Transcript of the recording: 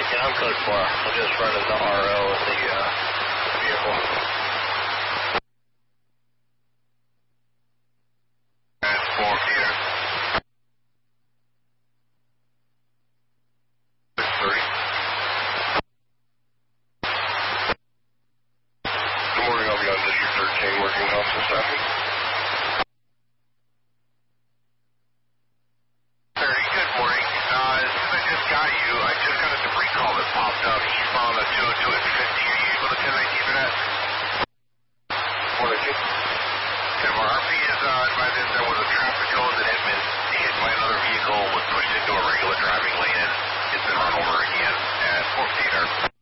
Yeah, I'm code 4. I'm just running the RO of the vehicle. And 4 Peter. 6:30. Good morning, I'll be on District 13 working house and staffing. Good morning. As soon as I just got you, I just got a debris call that popped up. You found a 202 at 50. Are you able to 1019 for that? 419. Okay, well, RP is advising there was a traffic cone that had been hit by another vehicle, was pushed into a regular driving lane, and it's been run over again at Fort Peter.